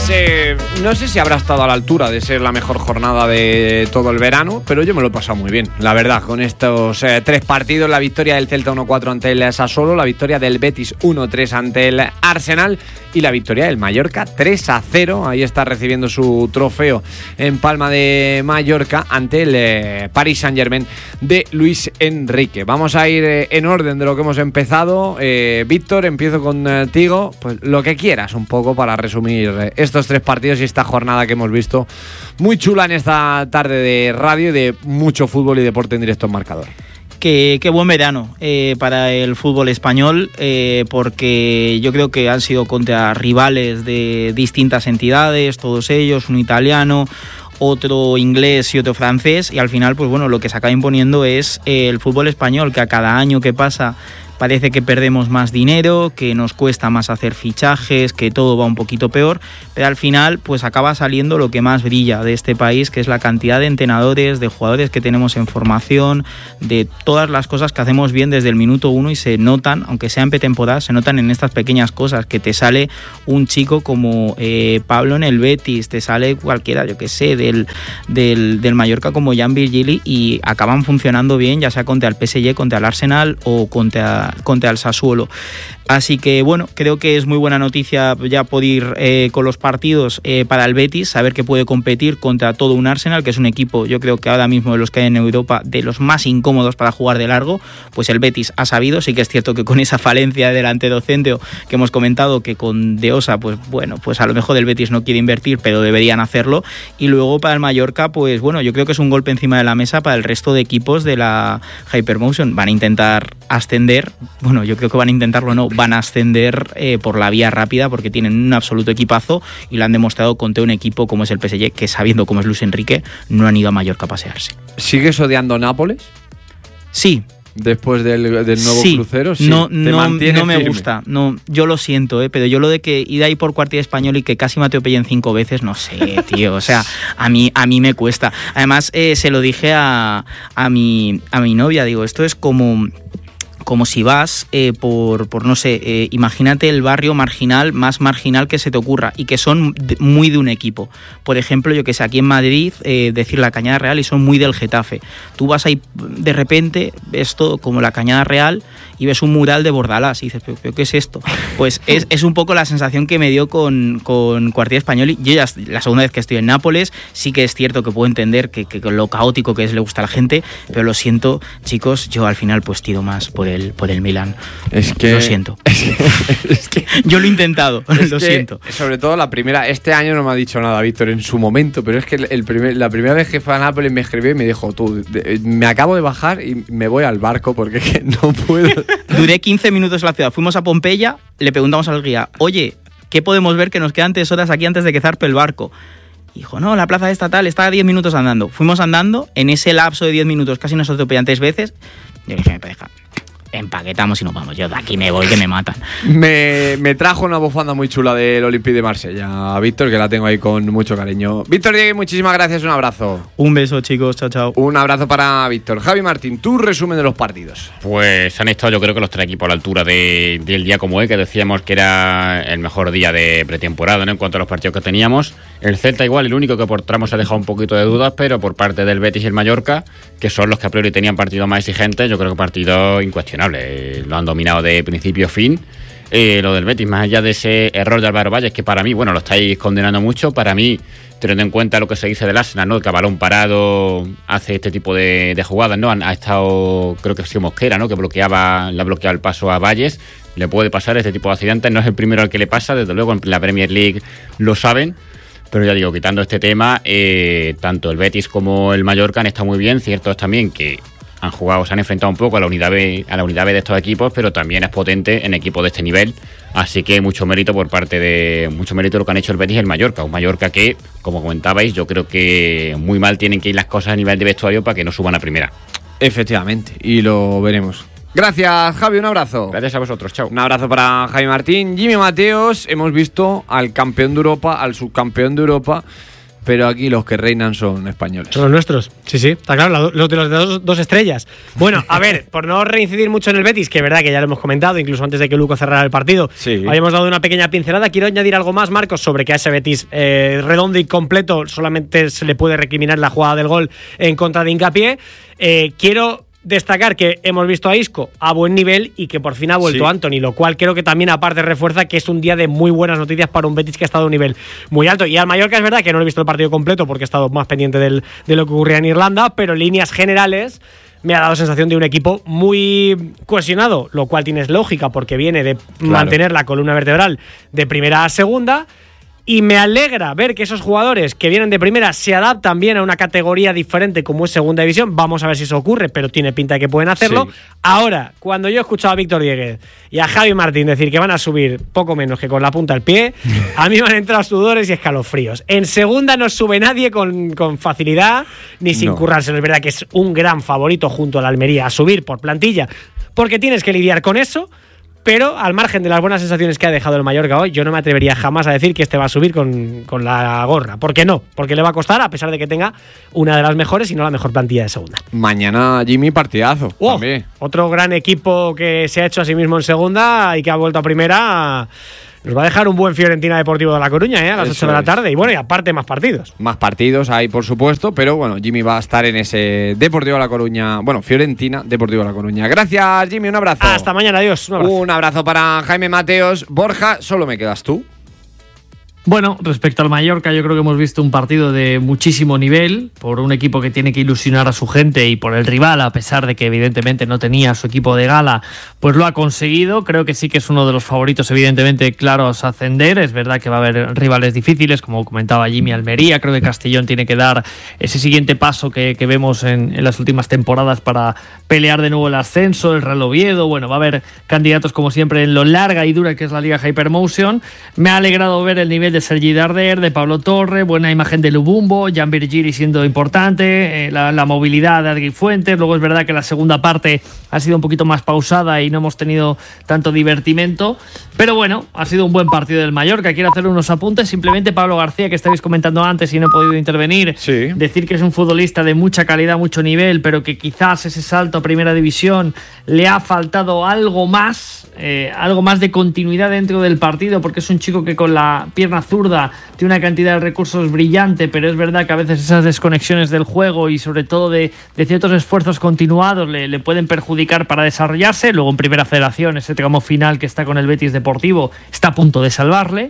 no sé si habrá estado a la altura de ser la mejor jornada de todo el verano, pero yo me lo he pasado muy bien, la verdad, con estos 3 partidos, la victoria del Celta 1-4 ante el Sassuolo, la victoria del Betis 1-3 ante el Arsenal y la victoria del Mallorca 3-0, ahí está recibiendo su trofeo en Palma de Mallorca ante el Paris Saint-Germain de Luis Enrique. Vamos a ir en orden de lo que hemos empezado. Víctor, empiezo contigo, pues lo que quieras un poco para resumir estos 3 partidos y esta jornada que hemos visto muy chula en esta tarde de radio y de mucho fútbol y deporte en directo en Marcador. Qué buen verano para el fútbol español, porque yo creo que han sido contra rivales de distintas entidades, todos ellos, un italiano, otro inglés y otro francés, y al final, pues bueno, lo que se acaba imponiendo es el fútbol español, que a cada año que pasa parece que perdemos más dinero, que nos cuesta más hacer fichajes, que todo va un poquito peor, pero al final pues acaba saliendo lo que más brilla de este país, que es la cantidad de entrenadores, de jugadores que tenemos en formación, de todas las cosas que hacemos bien desde el minuto 1 y se notan, aunque sea en pretemporada, se notan en estas pequeñas cosas, que te sale un chico como Pablo en el Betis, te sale cualquiera, yo que sé, del Mallorca como Jan Virgili, y acaban funcionando bien, ya sea contra el PSG, contra el Arsenal o contra el Sassuolo. Así que bueno, creo que es muy buena noticia ya poder ir con los partidos para el Betis, saber que puede competir contra todo un Arsenal, que es un equipo, yo creo que ahora mismo de los que hay en Europa, de los más incómodos para jugar de largo. Pues el Betis ha sabido, sí que es cierto que con esa falencia de delantero centro que hemos comentado, que con De Osa, pues bueno, pues a lo mejor el Betis no quiere invertir, pero deberían hacerlo. Y luego para el Mallorca, pues bueno, yo creo que es un golpe encima de la mesa para el resto de equipos de la Hypermotion. Van a intentar ascender, bueno, yo creo que van a intentarlo, no, van a ascender por la vía rápida, porque tienen un absoluto equipazo y lo han demostrado contra un equipo como es el PSG, que sabiendo cómo es Luis Enrique, no han ido a Mallorca a pasearse. ¿Sigues odiando Nápoles? Sí. Después del nuevo crucero, sí. No me gusta. No, yo lo siento, pero yo lo de que ir ahí por Cuartilla Español y que casi me atropellen 5 veces, no sé, tío. O sea, a mí me cuesta. Además, se lo dije a mi novia, digo, esto es como si vas por no sé, imagínate el barrio marginal, más marginal que se te ocurra, y que son muy de un equipo. Por ejemplo, yo que sé, aquí en Madrid, decir la Cañada Real, y son muy del Getafe. Tú vas ahí, de repente, ves todo como la Cañada Real y ves un mural de Bordalás y dices, ¿pero qué es esto? Pues es un poco la sensación que me dio con Cuartilla Español. Y yo ya la segunda vez que estoy en Nápoles, sí que es cierto que puedo entender que lo caótico que es le gusta a la gente, pero lo siento, chicos, yo al final pues tiro más por el Milan. Es que lo siento. Es que yo lo he intentado, lo siento. Sobre todo la primera, este año no me ha dicho nada Víctor en su momento, pero es que la primera vez que fue a Nápoles me escribió y me dijo, tú, me acabo de bajar y me voy al barco porque es que no puedo. Duré 15 minutos en la ciudad, fuimos a Pompeya, le preguntamos al guía, oye, ¿qué podemos ver que nos quedan 3 horas aquí antes de que zarpe el barco? Y dijo, no, la plaza estatal está a 10 minutos andando. Fuimos andando, en ese lapso de 10 minutos casi nos atropellan 3 veces. Yo dije, empaquetamos y nos vamos. Yo de aquí me voy, que me matan. Me trajo una bufanda muy chula del Olympique de Marsella, Víctor, que la tengo ahí con mucho cariño. Víctor Diego, muchísimas gracias, un abrazo. Un beso, chicos, chao, chao. Un abrazo para Víctor. Javi Martín, tu resumen de los partidos. Pues han estado, yo creo que los 3 equipos a la altura del día como hoy, que decíamos que era el mejor día de pretemporada, ¿no? En cuanto a los partidos que teníamos. El Celta igual, el único que por tramos ha dejado un poquito de dudas, pero por parte del Betis y el Mallorca, que son los que a priori tenían partidos más exigentes, yo creo que partido incuestionable. Lo han dominado de principio a fin. Lo del Betis, más allá de ese error de Álvaro Valles, que para mí, bueno, lo estáis condenando mucho, para mí, teniendo en cuenta lo que se dice del Arsenal, ¿no? Que a balón parado hace este tipo de jugadas, ¿no? Ha estado, creo que ha sido Mosquera, ¿no? Que le ha bloqueado el paso a Valles. Le puede pasar este tipo de accidentes, no es el primero al que le pasa, desde luego en la Premier League lo saben. Pero ya digo, quitando este tema, tanto el Betis como el Mallorca han estado muy bien. Cierto es también que se han enfrentado un poco a la unidad B de estos equipos, pero también es potente en equipos de este nivel. Así que mucho mérito lo que han hecho el Betis y el Mallorca. Un Mallorca que, como comentabais, yo creo que muy mal tienen que ir las cosas a nivel de vestuario para que no suban a primera. Efectivamente, y lo veremos. Gracias, Javi, un abrazo. Gracias a vosotros, chao. Un abrazo para Javi Martín. Jimmy Mateos, hemos visto al campeón de Europa, al subcampeón de Europa, pero aquí los que reinan son españoles. Son los nuestros, sí, está claro, los de las dos estrellas. Bueno, a ver, por no reincidir mucho en el Betis, que es verdad que ya lo hemos comentado, incluso antes de que Luco cerrara el partido, habíamos dado una pequeña pincelada. Quiero añadir algo más, Marcos, sobre que a ese Betis redondo y completo solamente se le puede recriminar la jugada del gol en contra de Hincapié. Quiero destacar que hemos visto a Isco a buen nivel y que por fin ha vuelto Antony, lo cual creo que también aparte refuerza que es un día de muy buenas noticias para un Betis que ha estado a un nivel muy alto. Y al Mallorca es verdad que no he visto el partido completo porque he estado más pendiente de lo que ocurría en Irlanda, pero en líneas generales me ha dado sensación de un equipo muy cohesionado, lo cual tiene lógica porque viene de mantener la columna vertebral de primera a segunda. Y me alegra ver que esos jugadores que vienen de primera se adaptan bien a una categoría diferente como es segunda división. Vamos a ver si eso ocurre, pero tiene pinta de que pueden hacerlo. Ahora, cuando yo he escuchado a Víctor Dieguez y a Javi Martín decir que van a subir poco menos que con la punta del pie, a mí me han entrado sudores y escalofríos. En segunda no sube nadie con facilidad ni sin currárselo. Es verdad que es un gran favorito junto a la Almería a subir por plantilla, porque tienes que lidiar con eso. Pero al margen de las buenas sensaciones que ha dejado el Mallorca hoy, yo no me atrevería jamás a decir que este va a subir con la gorra. ¿Por qué no? Porque le va a costar, a pesar de que tenga una de las mejores y no la mejor plantilla de segunda. Mañana, Jimmy, partidazo. También. Otro gran equipo que se ha hecho a sí mismo en segunda y que ha vuelto a primera. Nos va a dejar un buen Fiorentina Deportivo de La Coruña, a las 8 de la tarde. Y bueno, y aparte más partidos. Más partidos hay, por supuesto, pero bueno, Jimmy va a estar en ese Deportivo de La Coruña, bueno, Fiorentina Deportivo de La Coruña. Gracias, Jimmy, un abrazo. Hasta mañana, adiós. Un abrazo para Jaime Mateos. Borja, solo me quedas tú. Bueno, respecto al Mallorca, yo creo que hemos visto un partido de muchísimo nivel por un equipo que tiene que ilusionar a su gente y por el rival, a pesar de que evidentemente no tenía su equipo de gala, pues lo ha conseguido. Creo que sí que es uno de los favoritos, evidentemente, claros a ascender. Es verdad que va a haber rivales difíciles, como comentaba Jimmy, Almería. Creo que Castellón tiene que dar ese siguiente paso que vemos en las últimas temporadas para pelear de nuevo el ascenso. El Real Oviedo, bueno, va a haber candidatos como siempre en lo larga y dura que es la Liga Hypermotion. Me ha alegrado ver el nivel de Sergi Darder, de Pablo Torre, buena imagen de Lubumbo, Jan Virgili siendo importante, la movilidad de Adri Fuentes. Luego es verdad que la segunda parte ha sido un poquito más pausada y no hemos tenido tanto divertimento, pero bueno, ha sido un buen partido del Mallorca. Quiero hacer unos apuntes, simplemente Pablo García, que estabais comentando antes y no he podido intervenir, decir que es un futbolista de mucha calidad, mucho nivel, pero que quizás ese salto a primera división le ha faltado algo más de continuidad dentro del partido, porque es un chico que con la pierna zurda tiene una cantidad de recursos brillante, pero es verdad que a veces esas desconexiones del juego y sobre todo de ciertos esfuerzos continuados le pueden perjudicar para desarrollarse. Luego en Primera Federación, ese tramo final que está con el Betis Deportivo está a punto de salvarle.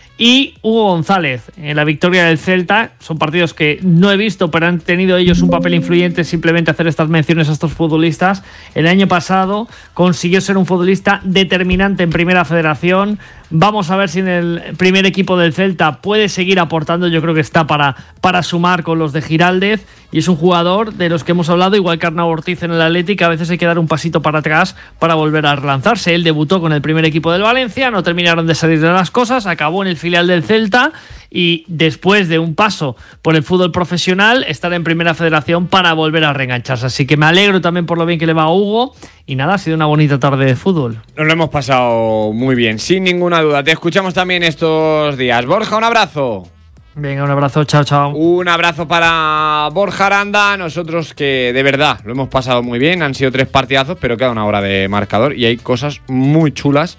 Y Hugo González, en la victoria del Celta. Son partidos que no he visto, pero han tenido ellos un papel influyente. Simplemente hacer estas menciones a estos futbolistas. El año pasado consiguió ser un futbolista determinante en Primera Federación. Vamos a ver si en el primer equipo del Celta puede seguir aportando. Yo creo que está para sumar con los de Giraldez. Y es un jugador de los que hemos hablado, igual que Arnau Ortiz en el Atlético. A veces hay que dar un pasito para atrás para volver a relanzarse. Él debutó con el primer equipo del Valencia, no terminaron de salir de las cosas, acabó en el filial del Celta y después de un paso por el fútbol profesional, estar en Primera Federación para volver a reengancharse. Así que me alegro también por lo bien que le va a Hugo. Y nada, ha sido una bonita tarde de fútbol. Nos lo hemos pasado muy bien, sin ninguna duda. Te escuchamos también estos días. Borja, un abrazo. Venga, un abrazo, chao, chao. Un abrazo para Borja Aranda. Nosotros que de verdad lo hemos pasado muy bien. Han sido 3 partidazos, pero queda una hora de marcador y hay cosas muy chulas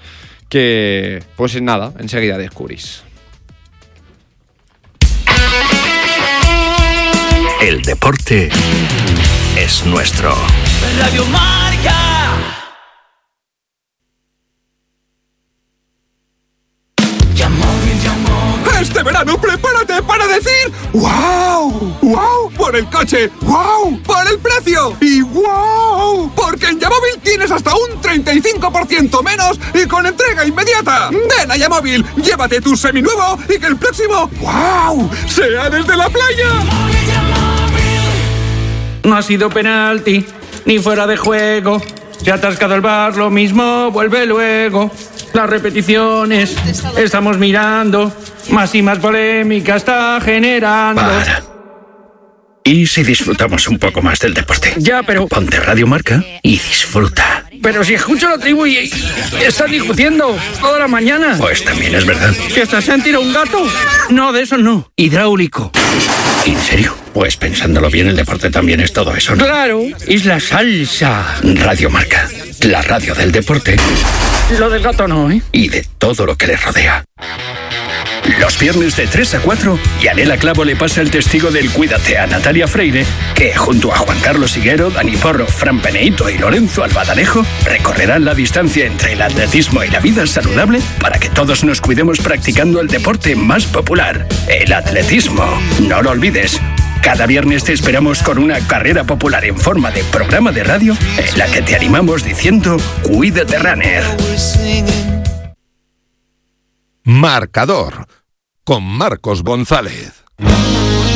que, pues nada, enseguida descubrís. El deporte es nuestro. Radio Marca. Este verano prepárate para decir ¡wow! ¡Wow! Por el coche, ¡wow! Por el precio y ¡wow! Porque en Yamóvil tienes hasta un 35% menos y con entrega inmediata. Ven a Yamóvil, llévate tu seminuevo y que el próximo ¡wow! sea desde la playa. No ha sido penalti, ni fuera de juego. Se ha atascado el bar, lo mismo, vuelve luego. Las repeticiones, estamos mirando. Más y más polémica está generando. Para. ¿Y si disfrutamos un poco más del deporte? Ya, pero... Ponte Radio Marca y disfruta. Pero si escucho la tribu y están discutiendo toda la mañana. Pues también es verdad. ¿Que hasta se han tirado un gato? No, de eso no. Hidráulico. ¿En serio? Pues pensándolo bien, el deporte también es todo eso, ¿no? Claro, es la salsa. Radio Marca, la radio del deporte. Lo del gato no, ¿eh? Y de todo lo que le rodea. Los viernes de 3 a 4, Yanela Clavo le pasa el testigo del Cuídate a Natalia Freire, que junto a Juan Carlos Higuero, Dani Porro, Fran Peneito y Lorenzo Albadalejo recorrerán la distancia entre el atletismo y la vida saludable para que todos nos cuidemos practicando el deporte más popular, el atletismo. No lo olvides. Cada viernes te esperamos con una carrera popular en forma de programa de radio en la que te animamos diciendo Cuídate Runner. Marcador con Marcos González.